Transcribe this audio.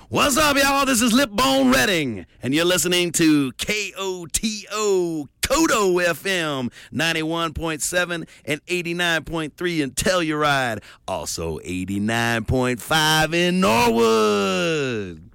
What's up, y'all? This is Lipbone Redding, and you're listening to KOTO Kodo FM 91.7 and 89.3 in Telluride, also 89.5 in Norwood.